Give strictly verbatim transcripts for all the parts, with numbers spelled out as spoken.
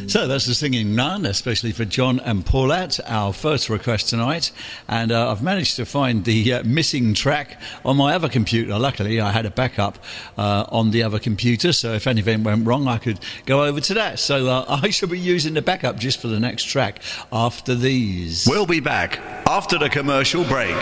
So that's the Singing Nun, especially for John and Paulette, our first request tonight. And uh, I've managed to find the uh, missing track on my other computer. Luckily, I had a backup uh, on the other computer, so if anything went wrong, I could go over to that. So uh, I shall be using the backup just for the next track after these. We'll be back after the commercial break.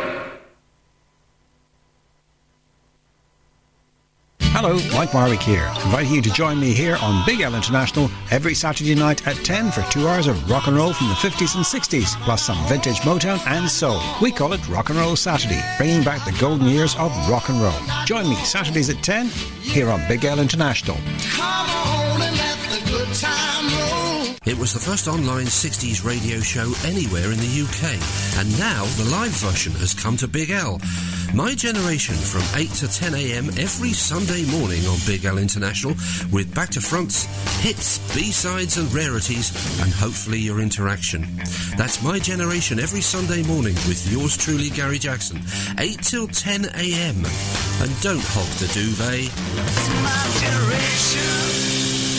Hello, Mike Warwick here, inviting you to join me here on Big L International every Saturday night at ten for two hours of rock and roll from the fifties and sixties, plus some vintage Motown and soul. We call it Rock and Roll Saturday, bringing back the golden years of rock and roll. Join me Saturdays at ten here on Big L International. Come on and let the good time roll. It was the first online sixties radio show anywhere in the U K, and now the live version has come to Big L. My Generation from eight to ten a.m. every Sunday morning on Big L International, with back to fronts, hits, B-sides and rarities, and hopefully your interaction. That's My Generation every Sunday morning with yours truly, Gary Jackson, eight till ten a.m. And don't hog the duvet. It's my generation.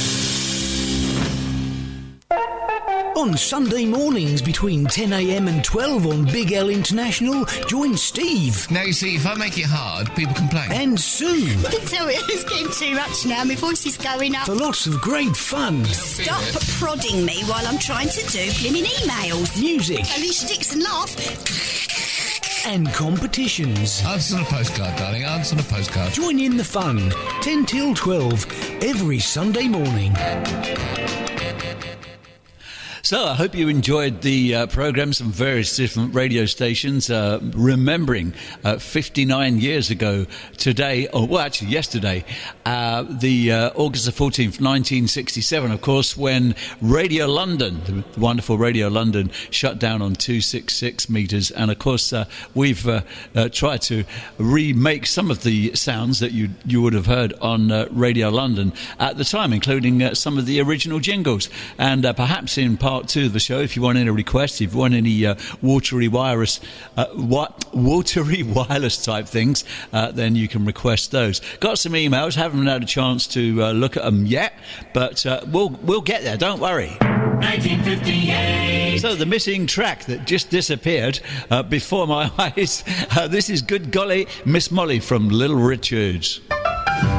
On Sunday mornings between ten a.m. and twelve on Big L International, join Steve. Now, you see, if I make it hard, people complain. And Sue. So it's getting too much now. My voice is going up. For lots of great fun. Stop prodding me while I'm trying to do blimmin' emails. Music. At least sticks and laugh. And competitions. Answer on a postcard, darling. Answer on a postcard. Join in the fun. ten till twelve every Sunday morning. So I hope you enjoyed the uh, programmes from various different radio stations, uh, remembering uh, fifty-nine years ago today, or well actually yesterday, uh, the uh, August the fourteenth, nineteen sixty-seven, of course, when Radio London, the wonderful Radio London, shut down on two sixty-six metres. And of course uh, we've uh, uh, tried to remake some of the sounds that you, you would have heard on uh, Radio London at the time, including uh, some of the original jingles. And uh, perhaps in part two of the show, if you want any requests, if you want any uh, watery wireless uh, wa- watery wireless type things, uh, then you can request those. Got some emails, haven't had a chance to uh, look at them yet, but uh, we'll we'll get there, don't worry. nineteen fifty-eight. So the missing track that just disappeared uh, before my eyes, uh, this is Good Golly Miss Molly from Little Richards.